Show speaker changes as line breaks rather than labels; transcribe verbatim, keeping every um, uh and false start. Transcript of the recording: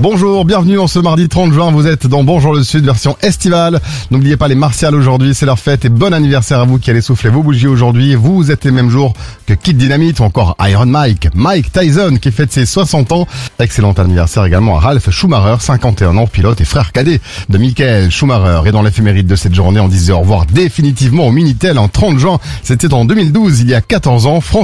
Bonjour, bienvenue en ce mardi trente juin, vous êtes dans Bonjour le Sud, version estivale. N'oubliez pas les Martiales aujourd'hui, c'est leur fête et bon anniversaire à vous qui allez souffler vos bougies aujourd'hui. Vous êtes les mêmes jours que Kid Dynamite ou encore Iron Mike, Mike Tyson qui fête ses soixante ans. Excellent anniversaire également à Ralf Schumacher, cinquante et un ans, pilote et frère cadet de Michael Schumacher. Et dans l'éphéméride de cette journée, on disait au revoir définitivement au Minitel en trente juin. C'était en deux mille douze, il y a quatorze ans. France